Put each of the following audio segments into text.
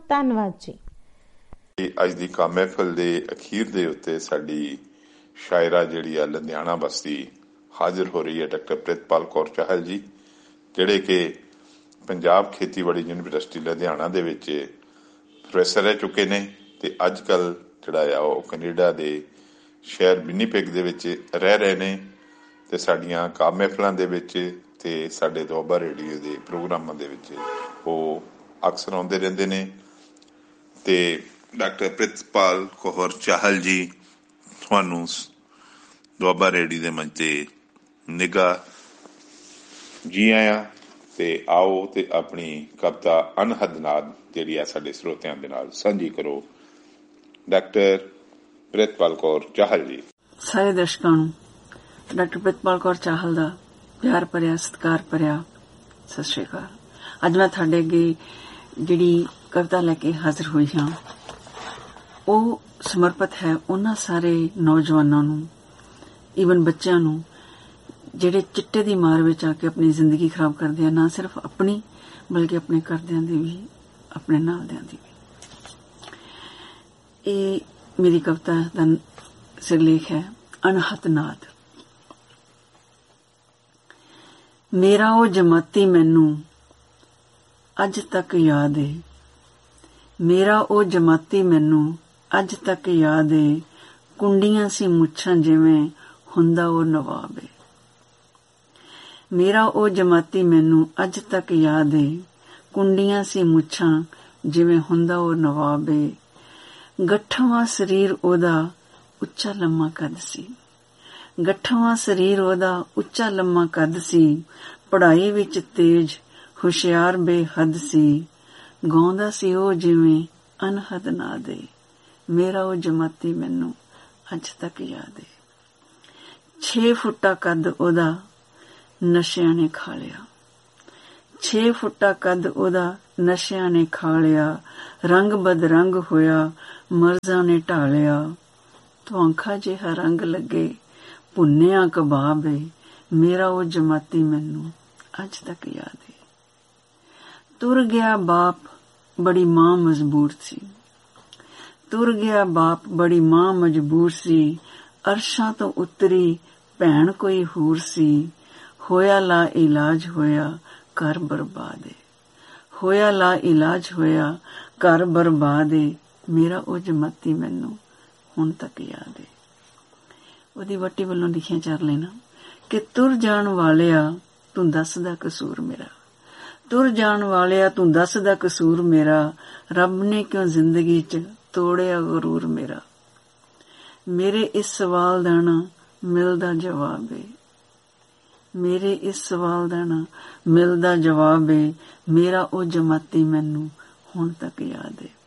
ਧੰਨਵਾਦ ਜੀ। ਅੱਜ ਦੀ ਕਾ ਮਹਿਫਲ ਦੇ ਅਖੀਰ ਦੇ ਉੱਤੇ ਸਾਡੀ ਸ਼ਾਇਰਾ ਜਿਹੜੀ ਆ ਲੁਧਿਆਣਾ ਬਸਤੀ ਹਾਜ਼ਰ ਹੋ ਰਹੀ ਹੈ, ਡਾਕਟਰ ਪ੍ਰਿਤਪਾਲ ਕੌਰ ਚਾਹਲ ਜੀ, ਜਿਹੜੇ ਕਿ ਪੰਜਾਬ ਖੇਤੀਬਾੜੀ ਯੂਨੀਵਰਸਿਟੀ ਲੁਧਿਆਣਾ ਦੇ ਵਿੱਚ ਪ੍ਰੋਫੈਸਰ ਰਹਿ ਚੁੱਕੇ ਨੇ ਤੇ ਅੱਜ ਕੱਲ੍ਹ ਜਿਹੜਾ ਆ ਉਹ ਕੈਨੇਡਾ ਦੇ ਸ਼ਹਿਰ ਵਿਨੀਪੈਗ ਦੇ ਵਿੱਚ ਰਹਿ ਰਹੇ ਨੇ ਤੇ ਸਾਡੀਆਂ ਕਾ ਮਹਿਫਲਾਂ ਦੇ ਵਿੱਚ ਤੇ ਸਾਡੇ ਦੁਆਬਾ ਰੇਡੀਓ ਦੇ ਪ੍ਰੋਗਰਾਮਾਂ ਦੇ ਵਿੱਚ ਉਹ ਅਕਸਰ ਆਉਂਦੇ ਰਹਿੰਦੇ ਨੇ। ਤੇ ਡਾਕਟਰ ਪ੍ਰਿਤਪਾਲ ਕੌਰ ਚਾਹਲ ਜੀ, ਤੁਹਾਨੂੰ ਦੁਆਬਾ ਰੇਡੀਓ ਦੇ ਮੰਚ ਤੇ ਨਿੱਘਾ ਜੀ ਆਇਆਂ ਤੇ ਆਓ ਤੇ ਆਪਣੀ ਕਵਿਤਾ ਅਨਹਦ ਨਾਦ ਜਿਹੜੀ ਆ ਸਾਡੇ ਸਰੋਤਿਆਂ ਦੇ ਨਾਲ ਸਾਂਝੀ ਕਰੋ। ਡਾਕਟਰ ਪ੍ਰਿਤਪਾਲ ਕੌਰ ਚਾਹਲ ਜੀ। ਸਾਰੇ ਦਰਸ਼ਕਾਂ ਨੂੰ ਡਾਕਟਰ ਪ੍ਰਿਤਪਾਲ ਕੌਰ ਚਾਹਲ ਦਾ ਪਿਆਰ ਭਰਿਆ ਸਤਿਕਾਰ ਭਰਿਆ ਸਤਿ ਸ਼੍ਰੀ ਅਕਾਲ। ਅੱਜ ਮੈਂ ਤੁਹਾਡੇ ਅੱਗੇ ਜਿਹੜੀ ਕਵਿਤਾ ਲੈ ਕੇ ਹਾਜ਼ਰ ਹੋਈ ਹਾਂ ਉਹ ਸਮਰਪਿਤ ਹੈ ਉਹਨਾਂ ਸਾਰੇ ਨੌਜਵਾਨਾਂ ਨੂੰ, ਈਵਨ ਬੱਚਿਆਂ ਨੂੰ, ਜਿਹੜੇ ਚਿੱਟੇ ਦੀ ਮਾਰ ਵਿੱਚ ਆ ਕੇ ਆਪਣੀ ਜ਼ਿੰਦਗੀ ਖਰਾਬ ਕਰਦੇ ਆ, ਨਾ ਸਿਰਫ ਆਪਣੀ ਬਲਕਿ ਆਪਣੇ ਘਰਦਿਆਂ ਦੀ ਵੀ, ਆਪਣੇ ਨਾਲਦਿਆਂ ਦੀ ਵੀ। ਇਹ ਮੇਰੀ ਕਵਿਤਾ ਦਾ ਸਿਰਲੇਖ ਹੈ ਅਣਹੱਦ ਨਾਦ। ਮੇਰਾ ਉਹ ਜਮਾਤੀ ਮੈਨੂੰ ਅੱਜ ਤੱਕ ਯਾਦ ਏ, ਮੇਰਾ ਉਹ ਜਮਾਤੀ ਮੈਨੂੰ ਅੱਜ ਤੱਕ ਯਾਦ ਏ, ਕੁੰਡੀਆਂ ਸੀ ਮੁੱਛਾਂ ਜਿਵੇਂ ਹੁੰਦਾ ਉਹ ਨਵਾਬ ਏ। ਮੇਰਾ ਉਹ ਜਮਾਤੀ ਮੈਨੂੰ ਅੱਜ ਤੱਕ ਯਾਦ ਏ, ਕੁੰਡੀਆਂ ਸੀ ਮੁੱਛਾਂ ਜਿਵੇਂ ਹੁੰਦਾ ਉਹ ਨਵਾਬ ਏ। ਗੱਠਵਾਂ ਸਰੀਰ ਉਹਦਾ ਉੱਚਾ ਲੰਮਾ ਕੱਦ ਸੀ, ਗੱਠਵਾਂ ਸਰੀਰ ਉਹਦਾ ਉੱਚਾ ਲੰਮਾ ਕੱਦ ਸੀ, ਪੜ੍ਹਾਈ ਵਿੱਚ ਤੇਜ਼ ਹੁਸ਼ਿਆਰ ਬੇਹੱਦ ਸੀ, ਗਾਉਂਦਾ ਸੀ ਉਹ ਜਿਵੇਂ ਅਨਹਦ ਨਾਦ ਏ। ਮੇਰਾ ਉਹ ਜਮਾਤੀ ਮੈਨੂੰ ਅੱਜ ਤੱਕ ਯਾਦ ਏ। 6 ਫੁੱਟਾ ਕੱਦ ਉਹਦਾ ਨਸ਼ਿਆਂ ਨੇ ਖਾ ਲਿਆ, 6 ਫੁੱਟਾ ਕੱਦ ਉਹਦਾ ਨਸ਼ਿਆਂ ਨੇ ਖਾ ਲਿਆ, ਰੰਗ ਬਦਰੰਗ ਹੋਇਆ ਮਰਜ਼ਾਂ ਨੇ ਢਾਲਿਆ, ਤੁਆਂਖਾ ਜਿਹਾ ਰੰਗ ਲੱਗੇ ਭੁੰਨਿਆ ਕਬਾਬ ਏ। ਮੇਰਾ ਉਹ ਜਮਾਤੀ ਮੈਨੂੰ ਅੱਜ ਤੱਕ ਯਾਦ ਏ। ਤੁਰ ਗਿਆ ਬਾਪ ਬੜੀ ਮਾਂ ਮਜਬੂਰ ਸੀ, ਤੁਰ ਗਿਆ ਬਾਪ ਬੜੀ ਮਾਂ ਮਜਬੂਰ ਸੀ, ਅਰਸ਼ਾਂ ਤੋਂ ਉਤਰੀ ਭੈਣ ਕੋਈ ਹੂਰ ਸੀ, ਹੋਇਆ ਲਾ ਇਲਾਜ ਹੋਇਆ ਘਰ ਬਰਬਾਦ ਏ, ਹੋਇਆ ਲਾ ਇਲਾਜ ਹੋਇਆ ਘਰ ਬਰਬਾਦ ਏ। ਮੇਰਾ ਉਹ ਜਮਾਤੀ ਮੈਨੂੰ ਹੁਣ ਤੱਕ ਯਾਦ ਏ। ਉਹਦੀ ਵਟੀ ਵੱਲੋਂ ਲਿਖੀਆਂ 4 ਲਾਈਨਾਂ ਕਿ ਤੁਰ ਜਾਣ ਵਾਲਿਆ ਤੂੰ ਦੱਸਦਾ ਕਸੂਰ ਮੇਰਾ, ਤੁਰ ਜਾਣ ਵਾਲਿਆ ਤੂੰ ਦੱਸਦਾ ਕਸੂਰ ਮੇਰਾ, ਰੱਬ ਨੇ ਕਿਉਂ ਜ਼ਿੰਦਗੀ 'ਚ ਤੋੜਿਆ ਗਰੂਰ ਮੇਰਾ। ਮੇਰੇ ਇਸ ਸਵਾਲ ਦਾ ਨਾ ਮਿਲਦਾ ਜਵਾਬ ਏ, ਮੇਰੇ ਇਸ ਸਵਾਲ ਦਾ ਨਾ ਮਿਲਦਾ ਜਵਾਬ ਏ। ਮੇਰਾ ਉਹ ਜਮਾਤੀ ਮੈਨੂੰ ਹੁਣ ਤੱਕ ਯਾਦ ਏ।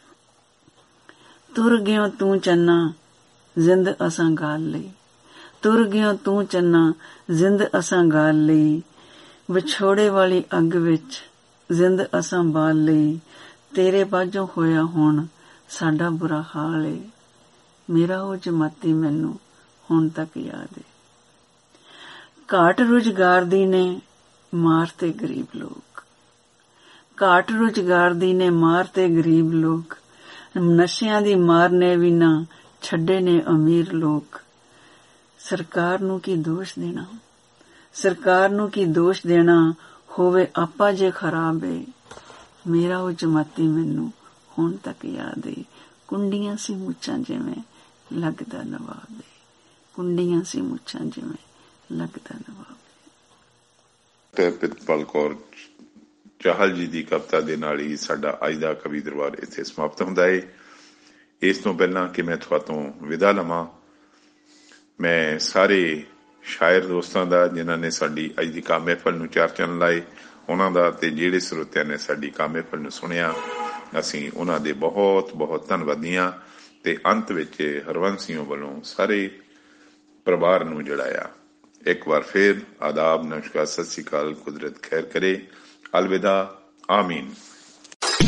ਤੁਰ ਗਿਓ ਤੂੰ ਚੰਨਾ ਜ਼ਿੰਦ ਅਸਾਂ ਗਾਲ ਲਈ, ਤੁਰ ਗਿਓ ਤੂੰ ਚੰਨਾ ਜ਼ਿੰਦ ਅਸਾਂ ਗਾਲ ਲਈ, ਵਿਛੋੜੇ ਵਾਲੀ ਅੱਗ ਵਿੱਚ ਜ਼ਿੰਦ ਅਸਾਂ ਬਾਲ ਲਈ, ਤੇਰੇ ਬਾਝੋਂ ਹੋਇਆ ਹੁਣ ਸਾਡਾ ਬੁਰਾ ਹਾਲ ਏ। ਮੇਰਾ ਉਹ ਜਮਾਤੀ ਮੈਨੂੰ ਹੁਣ ਤੱਕ ਯਾਦ ਏ। ਘਾਟ ਰੁਜ਼ਗਾਰ ਦੀ ਨੇ ਮਾਰ ਤੇ ਗਰੀਬ ਲੋਕ, ਘਾਟ ਰੁਜ਼ਗਾਰ ਦੀ ਨੇ ਮਾਰ ਤੇ ਗਰੀਬ ਲੋਕ, ਨਸ਼ਿਆਂ ਦੀ ਮਾਰ ਨੇ ਵੀ ਨਾ ਛੱਡੇ ਨੇ ਅਮੀਰ ਲੋਕ। ਸਰਕਾਰ ਨੂੰ ਕੀ ਦੋਸ਼ ਦੇਣਾ, ਸਰਕਾਰ ਨੂੰ ਕੀ ਦੋਸ਼ ਦੇਣਾ, ਹੋਵੇ ਆਪਾ ਜੇ ਖਰਾਬ ਏ। ਮੇਰਾ ਉਹ ਜਮਾਤੀ ਮੈਨੂੰ ਹੁਣ ਤੱਕ ਯਾਦ ਏ। ਕੁੰਡੀਆਂ ਸੀ ਮੁੱਛਾਂ ਜਿਵੇਂ ਲੱਗਦਾ ਨਵਾਬ ਏ, ਕੁੰਡੀਆਂ ਸੀ ਮੁੱਛਾਂ ਜਿਵੇਂ ਲੱਗਦਾ ਨਵਾਬ ਏ। ਪ੍ਰਿਤਪਾਲ ਕੌਰ ਚਾਹਲ ਜੀ ਦੀ ਕਵਿਤਾ ਦੇ ਨਾਲ ਹੀ ਸਾਡਾ ਅੱਜ ਦਾ ਕਵੀ ਦਰਬਾਰ ਇੱਥੇ ਸਮਾਪਤ ਹੁੰਦਾ ਹੈ। ਇਸ ਤੋਂ ਪਹਿਲਾਂ ਕਿ ਮੈਂ ਤੁਹਾਤੋਂ ਵਿਦਾ ਲਵਾਂ, ਮੈਂ ਸਾਰੇ ਸ਼ਾਇਰ ਦੋਸਤਾਂ ਦਾ ਜਿਨ੍ਹਾਂ ਨੇ ਸਾਡੀ ਅੱਜ ਦੀ ਕਾ ਮਹਿਫਲ ਨੂੰ 4 ਚੰਨ ਲਾਏ, ਉਹਨਾਂ ਦਾ ਤੇ ਜਿਹੜੇ ਸਰੋਤਿਆਂ ਨੇ ਸਾਡੀ ਕਾ ਮਹਿਫਲ ਨੂੰ ਸੁਣਿਆ, ਅਸੀਂ ਉਹਨਾਂ ਦੇ ਬਹੁਤ ਬਹੁਤ ਧੰਨਵਾਦੀ ਹਾਂ। ਤੇ ਅੰਤ ਵਿੱਚ ਹਰਵੰਸ ਸਿੰਘ ਵੱਲੋਂ ਸਾਰੇ ਪਰਿਵਾਰ ਨੂੰ ਜੜਾਇਆ। ਇੱਕ ਵਾਰ ਫਿਰ ਆਦਾਬ, ਨਮਸਕਾਰ, ਸਤਿ ਸ੍ਰੀ ਅਕਾਲ, ਕੁਦਰਤ ਖੈਰ ਕਰੇ, ਅਲਵਿਦਾ, ਆਮੀਨ।